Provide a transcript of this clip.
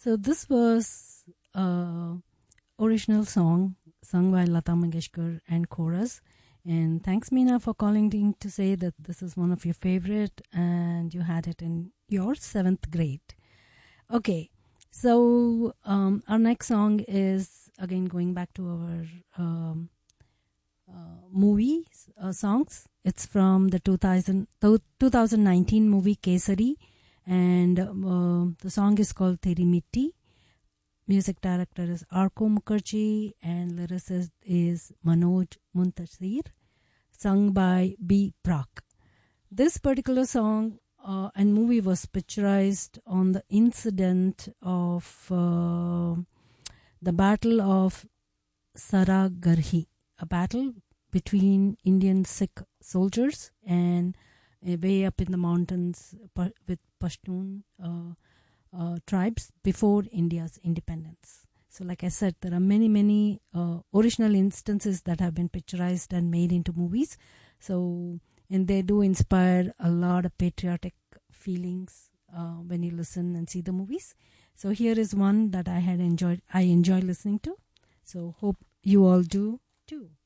So this was original song sung by Lata Mangeshkar and chorus. And thanks, Meena, for calling in to say that this is one of your favorite and you had it in your 7th grade. Okay, so our next song is again going back to our movie songs. It's from the 2019 movie Kesari, and the song is called Teri Mitti. Music director is Arko Mukherjee and lyricist is Manoj Muntasir, sung by B. Prak. This particular song and movie was picturized on the incident of the Battle of Saragarhi, a battle between Indian Sikh soldiers and way up in the mountains with Pashtun tribes before India's independence. So like I said, there are many original instances that have been picturized and made into movies. So, and they do inspire a lot of patriotic feelings when you listen and see the movies. So here is one that I enjoy listening to. So hope you all do too.